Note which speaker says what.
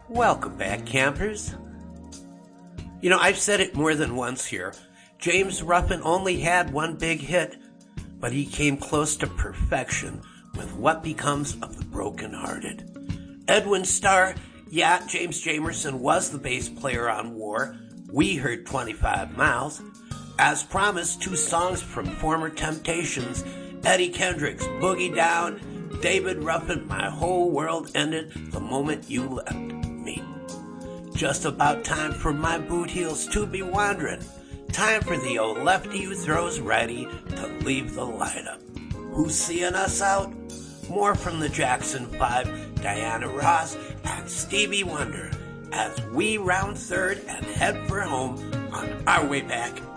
Speaker 1: Welcome back, campers. I've said it more than once here. James Ruffin only had one big hit, but he came close to perfection with What Becomes of the Broken-Hearted. Edwin Starr, yeah, James Jamerson was the bass player on War. We heard 25 Miles. As promised, two songs from former Temptations, Eddie Kendricks, Boogie Down, David Ruffin, My Whole World Ended the Moment You Left Me. Just about time for my boot heels to be wandering. Time for the old lefty who throws righty to leave the lineup. Who's seeing us out? More from the Jackson 5, Diana Ross, and Stevie Wonder as we round third and head for home on our way back